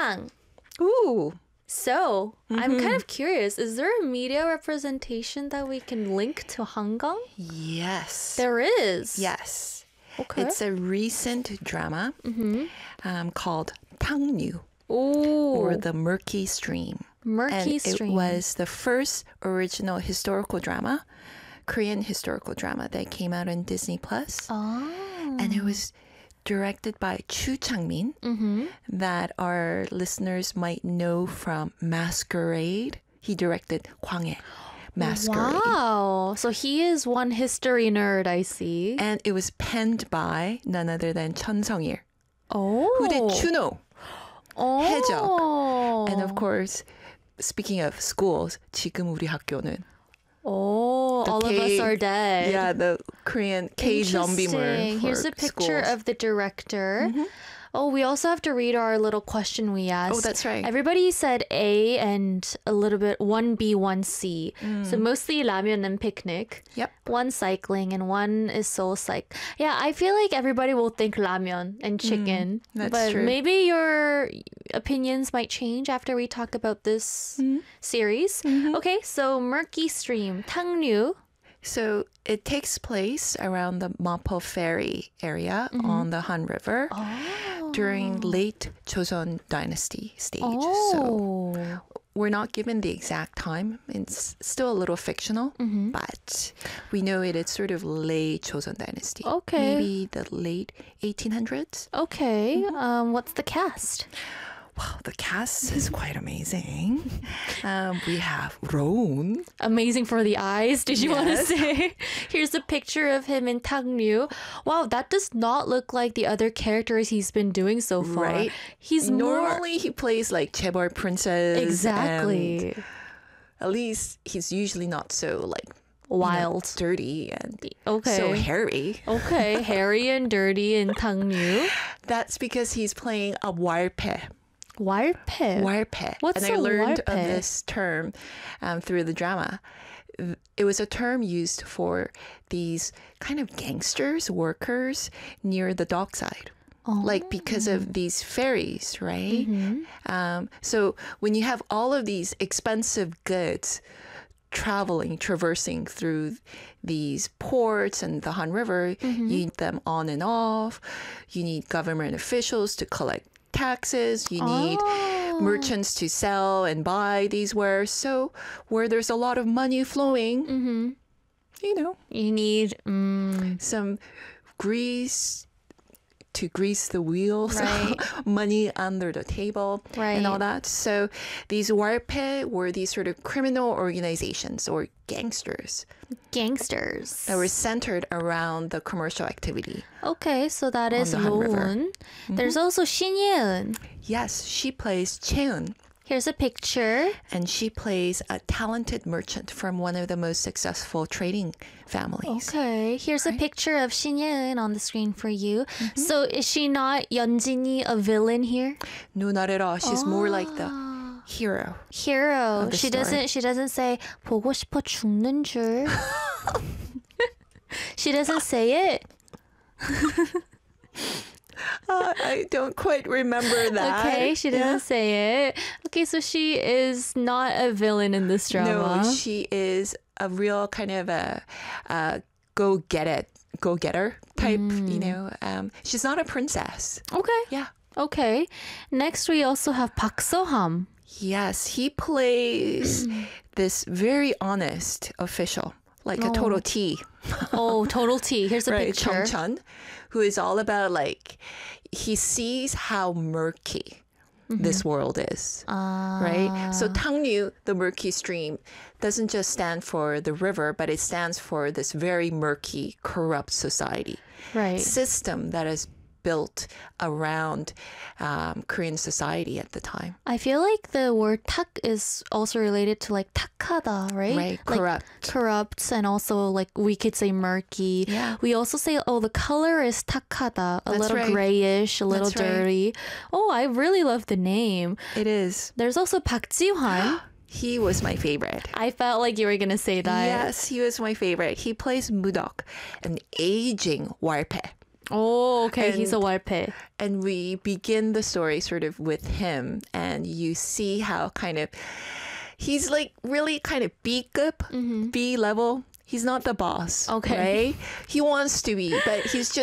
한강. Ooh. So, I'm kind of curious. Is there a media representation that we can link to Hangang? Yes. There is. Yes. Okay. It's a recent drama called 탕류, Ooh. or The Murky Stream. Murky and Stream. It was the first original historical drama, Korean historical drama that came out on Disney Plus. Oh. And it was directed by Chu Chang-min, that our listeners might know from Masquerade. He directed 광해, Masquerade. Wow. So he is one history nerd, I see. And it was penned by none other than Chun Sung-il, Oh. who did Chuno, Oh. And of course, speaking of schools, 지금 우리 학교는. Oh, all of us are dead. Yeah, the Korean K-zombie Interesting. Here's a picture of the director. Oh, we also have to read our little question we asked. Oh, that's right. Everybody said A and a little bit 1B, 1C. So mostly 라면 and picnic. Yep. One cycling and one is soul psych. Yeah, I feel like everybody will think ramen and chicken. That's but true. maybe your opinions might change after we talk about this series. Okay, so Murky Stream, 탕류. So it takes place around the Mapo Ferry area on the Han River during late Joseon Dynasty stage. So we're not given the exact time. It's still a little fictional, but we know it is sort of late Joseon Dynasty. Okay. Maybe the late 1800s. Okay, what's the cast? Wow, the cast is quite amazing. We have Roon. Amazing for the eyes, did you want to Yes. say? Here's a picture of him in 탕류. Wow, that does not look like the other characters he's been doing so far. Right. He's more... Normally he plays like Chaebol Princess. Exactly. And at least he's usually not so like Wild. dirty and Okay. so hairy. Okay, hairy and dirty in 탕류. That's because he's playing a warpe. Warpe. Warpe. What's and I a learned of warpe? this term through the drama. It was a term used for these kind of gangsters, workers near the dockside. Like because of these ferries, right? So when you have all of these expensive goods traversing through these ports and the Han River, you need them on and off. You need government officials to collect taxes. You need merchants to sell and buy these wares. So where there's a lot of money flowing, you know, You need... some grease to grease the wheels, Right. money under the table, and all Right. that. So these warpe were these sort of criminal organizations or gangsters Gangsters. that were centered around the commercial activity. Okay, so that is the Han River. Roon. There's also Shin Yeun. Yes, she plays Cheun, Here's a picture. and she plays a talented merchant from one of the most successful trading families. Okay, here's a picture of Shin Yeun on the screen for you. So is she not Yeonjin이, a villain here? No, not at all. She's more like the hero. Hero. the She story. doesn't say 보고 싶어 죽는 줄. She doesn't say it. I don't quite remember that. Okay, she doesn't Yeah. say it. Okay, so she is not a villain in this drama. No, she is a real kind of a go-getter type, you know. She's not a princess. Okay. Yeah. Okay. Next, we also have Park So-ham. Yes, he plays this very honest official, like a total T. Oh, total T. Here's a Right, picture. Chun, who is all about like, he sees how murky this world is, right? So Tangnu, the murky stream, doesn't just stand for the river, but it stands for this very murky, corrupt society. Right. System that is built around Korean society at the time. I feel like the word 탁 is also related to like 탁하다, right? Right, Like corrupt. corrupt, and also like we could say murky. Yeah. We also say, oh, the color is 탁하다, a That's little right. grayish, a little That's right. dirty. Oh, I really love the name. It is. There's also Park Ji-hwan. He was my favorite. I felt like you were gonna say that. Yes, he was my favorite. He plays Mudok, an aging warpe. Oh, okay. He's a warpae. And we begin the story sort of with him, and you see how kind of he's like really kind of B level. He's not the boss. Okay. Right? He wants to be, but he's just